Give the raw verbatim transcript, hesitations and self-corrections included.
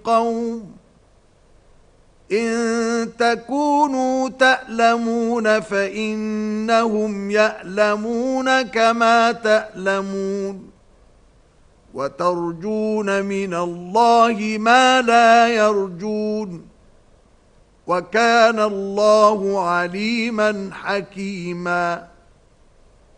القوم إن تكونوا تألمون فإنهم يألمون كما تألمون وترجون من الله ما لا يرجون وكان الله عليما حكيما